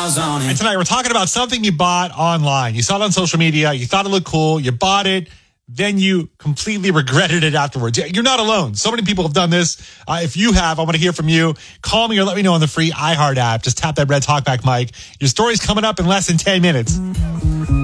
And tonight we're talking about something you bought online. You saw it on social media. You thought it looked cool. You bought it. Then you completely regretted it afterwards. You're not alone. So many people have done this. If you have, I want to hear from you. Call me or let me know on the free iHeart app. Just tap that red talkback mic. Your story's coming up in less than 10 minutes.